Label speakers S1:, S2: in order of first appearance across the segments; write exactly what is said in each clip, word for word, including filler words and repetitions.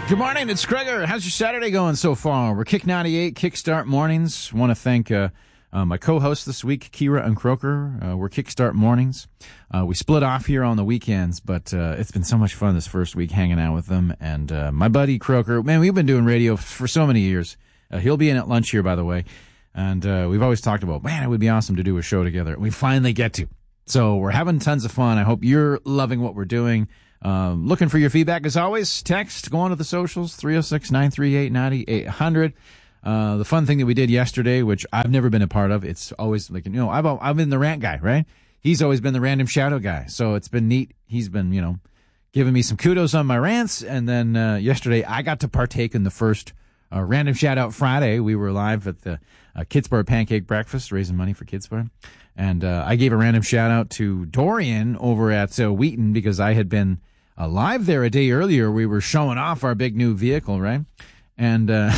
S1: Good morning, it's Gregor. How's your Saturday going so far? We're Kick ninety-eight, Kickstart Mornings. Want to thank uh, uh, my co-hosts this week, Kira and Croker. Uh, we're Kickstart Mornings. Uh, we split off here on the weekends, but uh, it's been so much fun this first week hanging out with them. And uh, my buddy Croker, man, we've been doing radio for so many years. Uh, he'll be in at lunch here, by the way. And uh, we've always talked about, man, it would be awesome to do a show together. We finally get to. So we're having tons of fun. I hope you're loving what we're doing. Um, looking for your feedback as always. Text, go on to the socials, three oh six, nine three eight, nine eight hundred. Uh, the fun thing that we did yesterday, which I've never been a part of, it's always like, you know, I've, I've been the rant guy, right? He's always been the random shadow guy. So it's been neat. He's been, you know, giving me some kudos on my rants. And then, uh, yesterday I got to partake in the first, uh, Random Shout Out Friday. We were live at the, uh, Kidsbar Pancake Breakfast, raising money for Kidsbar. And, uh, I gave a random shout out to Dorian over at, uh, Wheaton because I had been, Uh, live there a day earlier. We were showing off our big new vehicle, right? And uh,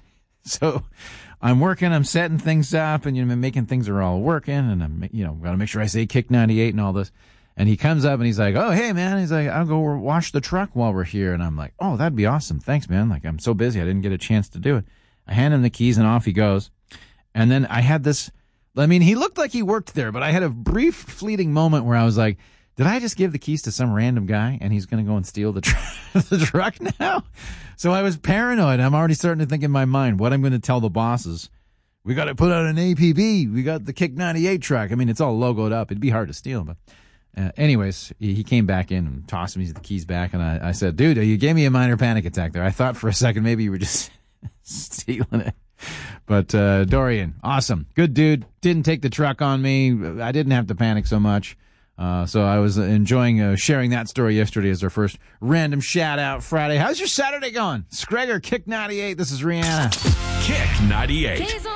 S1: so I'm working, I'm setting things up, and you know, making things are all working, and I'm, you know, got to make sure I say Kick ninety-eight and all this. And he comes up and he's like, "Oh, hey man," he's like, "I'll go wash the truck while we're here." And I'm like, "Oh, that'd be awesome, thanks, man." Like, I'm so busy, I didn't get a chance to do it. I hand him the keys and off he goes. And then I had this. I mean, he looked like he worked there, but I had a brief, fleeting moment where I was like, did I just give the keys to some random guy and he's going to go and steal the, tr- the truck now? So I was paranoid. I'm already starting to think in my mind what I'm going to tell the bosses. We got to put out an A P B. We got the Kick ninety-eight truck. I mean, it's all logoed up. It'd be hard to steal. But uh, anyways, he, he came back in and tossed me the keys back. And I, I said, dude, you gave me a minor panic attack there. I thought for a second maybe you were just stealing it. But uh, Dorian, awesome. Good dude. Didn't take the truck on me. I didn't have to panic so much. Uh, so I was enjoying uh, sharing that story yesterday as our first Random Shout Out Friday. How's your Saturday going? It's Gregor, Kick ninety-eight. This is Rihanna.
S2: Kick ninety-eight.